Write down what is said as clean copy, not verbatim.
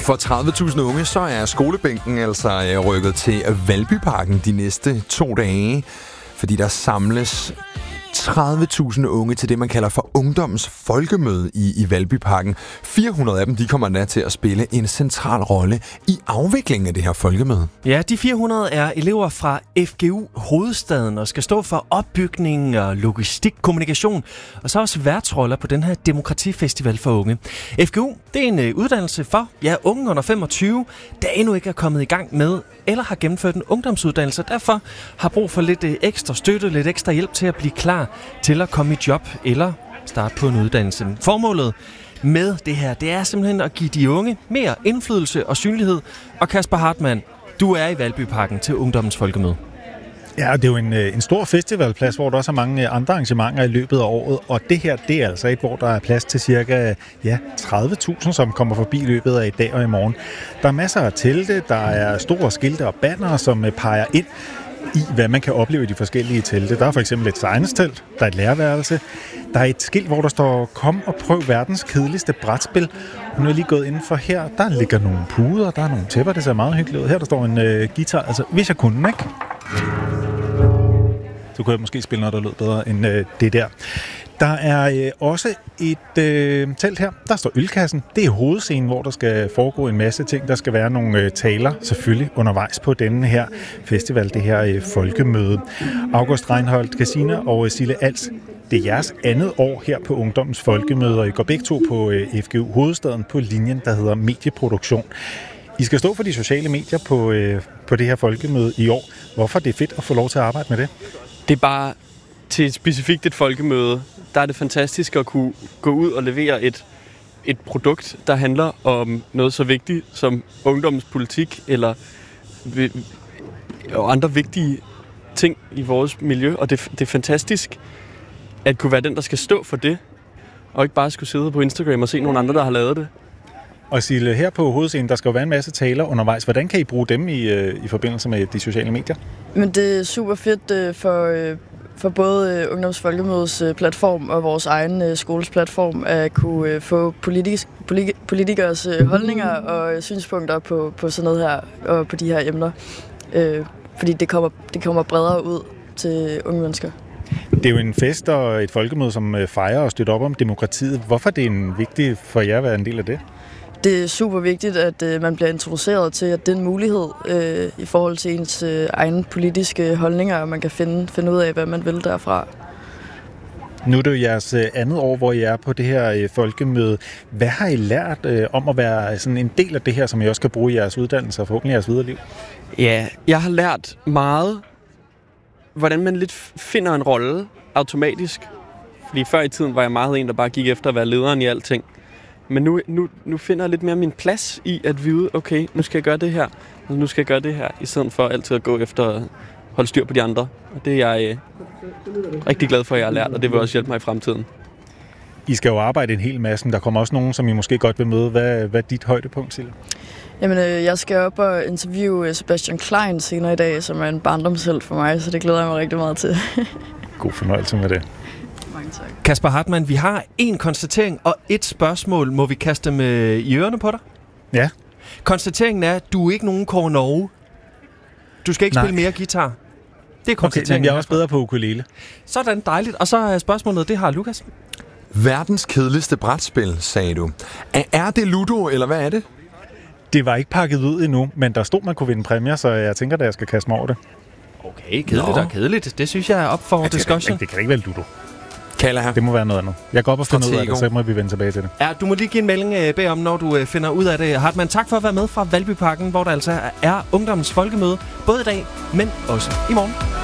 For 30.000 unge, så er skolebænken altså rykket til Valbyparken de næste 2 dage, fordi der samles 30.000 unge til det, man kalder for ungdommens folkemøde i Valbyparken. 400 af dem, de kommer endda til at spille en central rolle i afviklingen af det her folkemøde. Ja, de 400 er elever fra FGU Hovedstaden og skal stå for opbygning og logistik, kommunikation og så også værtsroller på den her demokratifestival for unge. FGU, det er en uddannelse for unge under 25, der endnu ikke er kommet i gang med eller har gennemført en ungdomsuddannelse, derfor har brug for lidt ekstra støtte, lidt ekstra hjælp til at blive klar til at komme i job eller starte på en uddannelse. Formålet med det her, det er simpelthen at give de unge mere indflydelse og synlighed. Og Kasper Hartmann, du er i Valbyparken til Ungdommens Folkemøde. Ja, det er jo en stor festivalplads, hvor der også er mange andre arrangementer i løbet af året, og det her, det er altså et, hvor der er plads til cirka 30.000, som kommer forbi i løbet af i dag og i morgen. Der er masser af telte, der er store skilte og bannere, som peger ind i, hvad man kan opleve i de forskellige telte. Der er for eksempel et science-telt, der er et lærerværelse, der er et skilt, hvor der står, kom og prøv verdens kedeligste brætspil. Nu er jeg lige gået indenfor her, der ligger nogle puder, der er nogle tæpper, det ser meget hyggeligt ud. Her der står en guitar, altså hvis jeg kunne, ikke? Så kunne jeg måske spille noget, der lød bedre end det der. Der er også et telt her. Der står ølkassen. Det er hovedscenen, hvor der skal foregå en masse ting. Der skal være nogle taler, selvfølgelig, undervejs på denne her festival, det her folkemøde. August Reinholdt, Casina og Sille Als, det er jeres andet år her på Ungdommens Folkemøde, og I går begge to på FGU Hovedstaden på linjen, der hedder medieproduktion. I skal stå for de sociale medier på det her folkemøde i år. Hvorfor er det fedt at få lov til at arbejde med det? Det er bare til et specifikt et folkemøde, der er det fantastisk at kunne gå ud og levere et produkt, der handler om noget så vigtigt som ungdomspolitik eller og andre vigtige ting i vores miljø. Og det er fantastisk at kunne være den, der skal stå for det, og ikke bare skulle sidde på Instagram og se nogle andre, der har lavet det. Og Sille, her på hovedscenen, der skal jo være en masse taler undervejs. Hvordan kan I bruge dem i forbindelse med de sociale medier? Men det er super fedt for både Ungdommens Folkemødes platform og vores egen skoles platform at kunne få politikers holdninger og synspunkter på sådan noget her og på de her emner. Fordi det kommer bredere ud til unge mennesker. Det er jo en fest og et folkemøde, som fejrer og støtter op om demokratiet. Hvorfor er det vigtigt for jer at være en del af det? Det er super vigtigt, at man bliver introduceret til, at det er en mulighed i forhold til ens egne politiske holdninger, og man kan finde ud af, hvad man vil derfra. Nu er det jo jeres andet år, hvor I er på det her folkemøde. Hvad har I lært om at være sådan en del af det her, som I også kan bruge i jeres uddannelse og forhåbentlig jeres videre liv? Ja, jeg har lært meget, hvordan man lidt finder en rolle automatisk. Fordi før i tiden var jeg meget en, der bare gik efter at være lederen i alting. Men nu finder jeg lidt mere min plads i at vide, okay, nu skal jeg gøre det her, og nu skal jeg gøre det her, i stedet for altid at gå efter at holde styr på de andre. Og det er jeg rigtig glad for, at jeg har lært, og det vil også hjælpe mig i fremtiden. I skal jo arbejde en hel masse, men der kommer også nogen, som I måske godt vil møde. Hvad er dit højdepunkt, Sille? Jamen, jeg skal op og interviewe Sebastian Klein senere i dag, som er en barndomshelt for mig, så det glæder jeg mig rigtig meget til. God fornøjelse med det. Kasper Hartmann, vi har en konstatering og et spørgsmål. Må vi kaste dem i ørerne på dig? Ja. Konstateringen er, at du er ikke nogen Kåre Norge. Du skal ikke spille mere guitar. Det er konstateringen. Okay, men jeg er også bedre på ukulele. Sådan, dejligt. Og så er spørgsmålet, det har Lukas. Verdens kedeligste brætspil, sagde du. Er det Ludo, eller hvad er det? Det var ikke pakket ud endnu, men der stod, man kunne vinde præmier, så jeg tænker, at jeg skal kaste mig over det. Okay, kedeligt og kedeligt. Det synes jeg er op for discussion. Det kan ikke være Ludo. Kalder her. Det må være noget andet. Jeg går op og finder ud af det, så må vi vende tilbage til det. Ja, du må lige give en melding bag om, når du finder ud af det. Hartmann, tak for at være med fra Valbyparken, hvor der altså er Ungdommens Folkemøde, både i dag, men også i morgen.